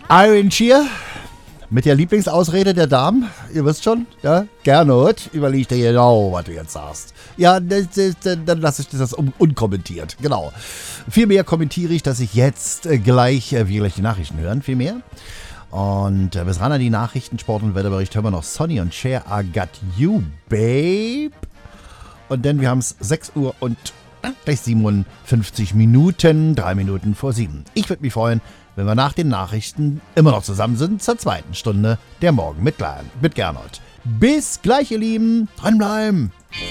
Iron Shear mit der Lieblingsausrede der Damen. Ihr wisst schon, ja? Gernot, überleg dir genau, was du jetzt sagst. Ja, dann lasse ich das unkommentiert. Genau. Vielmehr kommentiere ich, dass ich jetzt gleich die Nachrichten hören. Viel mehr. Und bis ran an die Nachrichten, Sport und Wetterbericht hören wir noch Sonny und Cher, I Got You, Babe. Und dann, wir haben es 6 Uhr und gleich 57 Minuten, 3 Minuten vor 7. Ich würde mich freuen, wenn wir nach den Nachrichten immer noch zusammen sind zur zweiten Stunde der Morgen mit Gernot. Bis gleich, ihr Lieben. Dranbleiben.